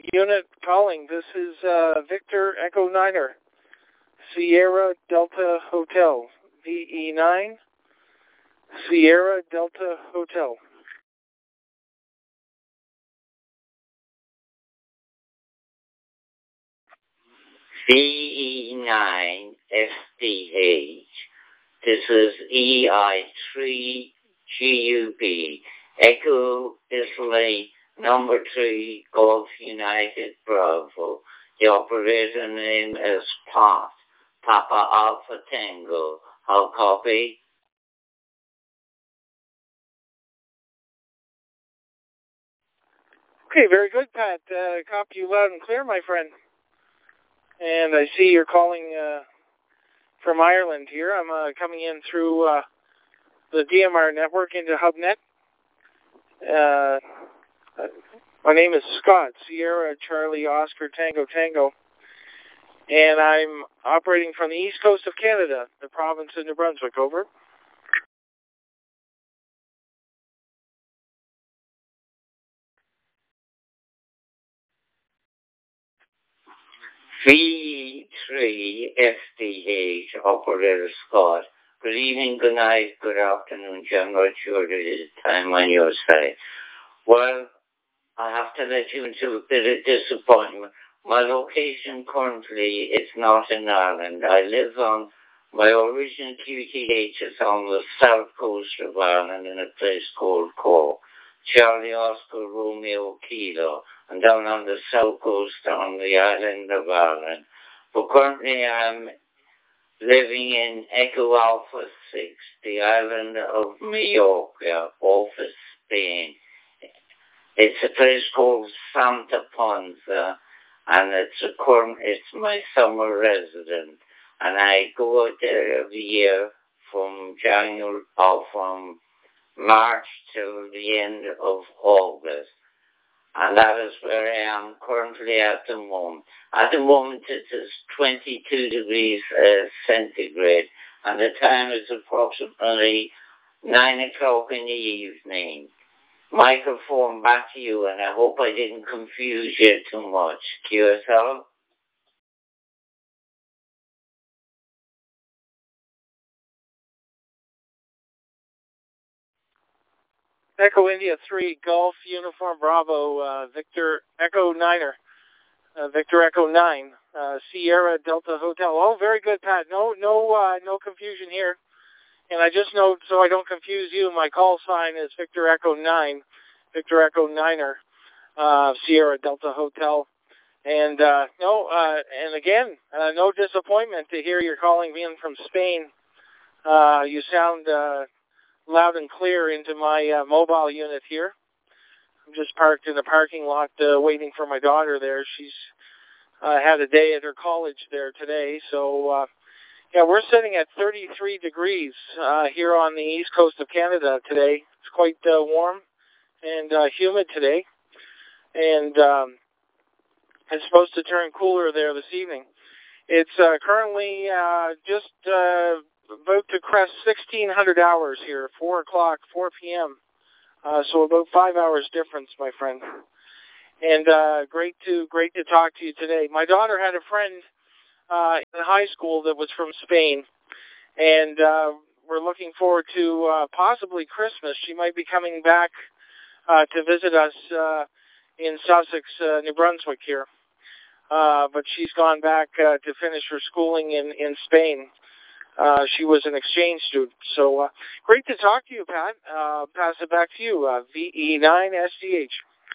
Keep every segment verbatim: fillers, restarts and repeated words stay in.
unit calling. This is uh, Victor Echo Niner, Sierra Delta Hotel, V E nine, Sierra Delta Hotel. V E nine S D H. This is E I three G U B. Echo Italy number three Golf United Bravo. The operator name is Pat. Papa Alpha Tango. How copy? Okay, very good, Pat. Uh, copy you loud and clear, my friend. And I see you're calling uh, from Ireland here. I'm uh, coming in through uh, the D M R network into HubNet. Uh, my name is Scott, Sierra Charlie Oscar Tango Tango. And I'm operating from the east coast of Canada, the province of New Brunswick. Over. V three S D H, Operator Scott. Good evening, good night, good afternoon, John. Not sure it is time on your side. Well, I have to let you into a bit of disappointment. My location currently is not in Ireland. I live on, my original Q T H is on the south coast of Ireland in a place called Cork. Charlie Oscar Romeo Kilo, and down on the south coast on the island of Ireland. But currently I'm living in Echo Alpha six, the island of Mallorca, off of Spain. It's a place called Santa Ponza, and it's a current, it's my summer residence. And I go out there every year from January, or from March till the end of August. And that is where I am currently at the moment. At the moment it is twenty-two degrees uh, centigrade, and the time is approximately nine o'clock in the evening. Microphone back to you, and I hope I didn't confuse you too much. Q S L? Echo India three, Golf Uniform Bravo, uh, Victor Echo Niner, uh, Victor Echo nine, uh, Sierra Delta Hotel. Oh, very good, Pat. No, no, uh, no confusion here. And I just note, so I don't confuse you, my call sign is Victor Echo nine, Victor Echo Niner, uh, Sierra Delta Hotel. And, uh, no, uh, and again, uh, no disappointment to hear you're calling me in from Spain. Uh, you sound, uh, loud and clear into my uh, mobile unit here. I'm just parked in the parking lot uh, waiting for my daughter there. She's uh, had a day at her college there today. So, uh, yeah, we're sitting at thirty-three degrees uh, here on the east coast of Canada today. It's quite uh, warm and uh, humid today. And um, it's supposed to turn cooler there this evening. It's uh, currently uh, just... Uh, about to crest sixteen hundred hours here, four o'clock, four p.m. Uh, so about five hours difference, my friend. And uh, great to great to talk to you today. My daughter had a friend uh, in high school that was from Spain, and uh, we're looking forward to uh, possibly Christmas. She might be coming back uh, to visit us uh, in Sussex, uh, New Brunswick here. Uh, but she's gone back uh, to finish her schooling in, in Spain. Uh, she was an exchange student. So uh, great to talk to you, Pat. Uh, pass it back to you, uh, V E nine S D H.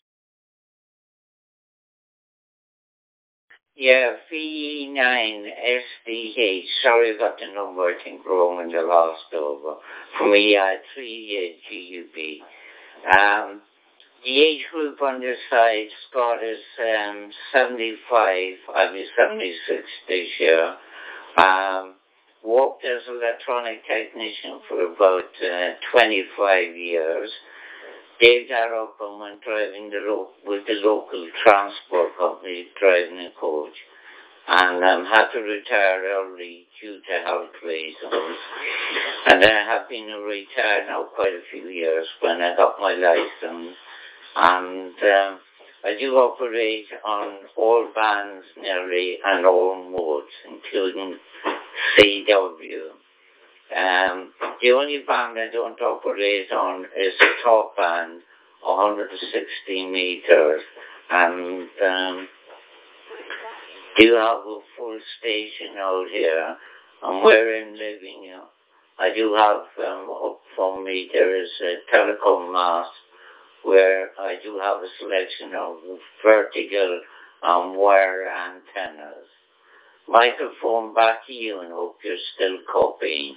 Yeah, V E nine S D H. Sorry about the number, I think wrong in the last over. From E I three G U B. Um, the age group on this side, Scott, is um, seventy-five. I'll be seventy-six this year. Um, worked as an electronic technician for about uh, twenty-five years. Gave that up and went driving the lo- with the local transport company, driving a coach. And um, had to retire early due to health reasons. And I have been retired now quite a few years when I got my license. And um, I do operate on all bands nearly and all modes, including C W. Um, the only band I don't operate on is the top band, one hundred sixty meters, and um, do have a full station out here, and where I'm living, you know, I do have um, up from me there is a telecom mast where I do have a selection of vertical and wire antennas. Microphone back to you and hope you're still copying.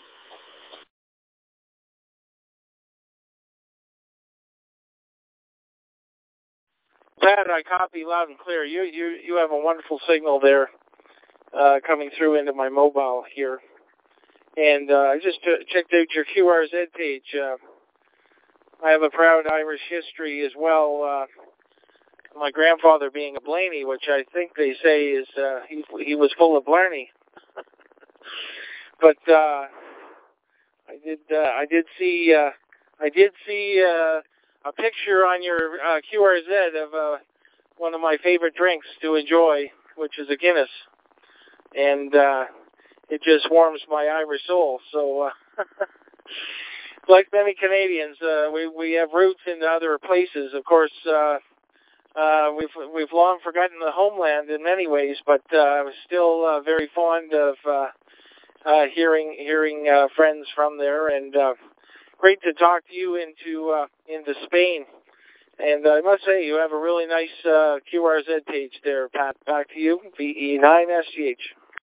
Pat, I copy loud and clear. You you you have a wonderful signal there uh, coming through into my mobile here. And uh, I just uh, checked out your Q R Z page. Uh, I have a proud Irish history as well. Uh, my grandfather being a Blaney, which I think they say is uh, he he was full of blarney. But uh, I did uh, I did see uh, I did see uh, a picture on your uh, Q R Z of uh, one of my favorite drinks to enjoy, which is a Guinness, and uh, it just warms my Irish soul. So, uh, like many Canadians, uh, we we have roots in other places. Of course, uh, uh, we've we've long forgotten the homeland in many ways, but uh, I'm still uh, very fond of uh, uh, hearing hearing uh, friends from there, and uh, great to talk to you into uh, into Spain. And I must say, you have a really nice uh, Q R Z page there, Pat. Back to you, V E nine S G H.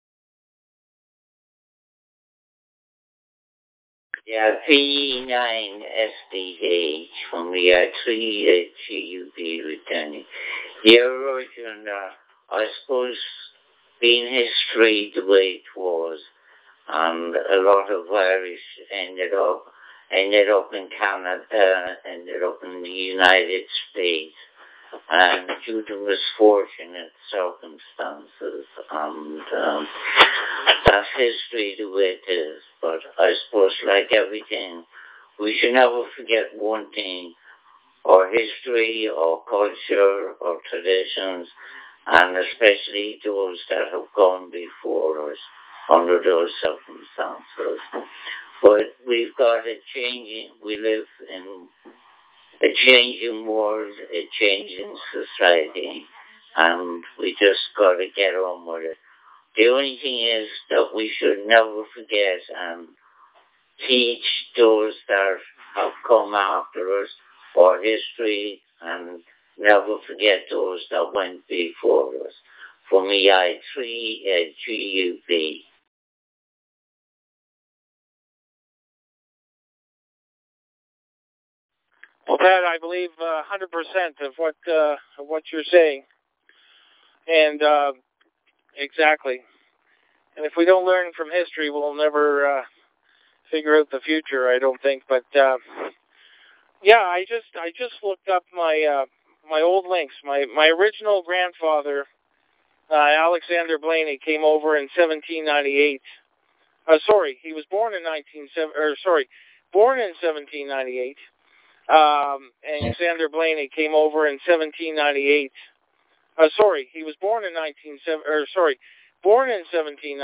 Yeah, V E nine S D H from the uh, three G U B returning. The origin, uh, I suppose, being history the way it was, and a lot of Irish ended up ended up in Canada, ended up in the United States, and due to misfortunate circumstances, and um, that's history the way it is. But I suppose, like everything, we should never forget one thing, or history, or culture, or traditions, and especially those that have gone before us under those circumstances. But we've got a changing, we live in a changing world, a changing society, and we just got to get on with it. The only thing is that we should never forget and teach those that have come after us for history, and never forget those that went before us. For me, I three G U B. Well, Pat, I believe uh, one hundred percent of what uh, of what you're saying, and uh, exactly. And if we don't learn from history, we'll never uh, figure out the future, I don't think. But uh, yeah, I just I just looked up my uh, my old links. My my original grandfather, uh, Alexander Blaney, came over in seventeen ninety-eight. Uh, sorry, he was born in nineteen seven. Or sorry, born in seventeen ninety-eight. Um, and Alexander Blaney came over in seventeen ninety-eight. Uh, sorry, he was born in nineteen seven. Or sorry, born in seventeen ninety-eight.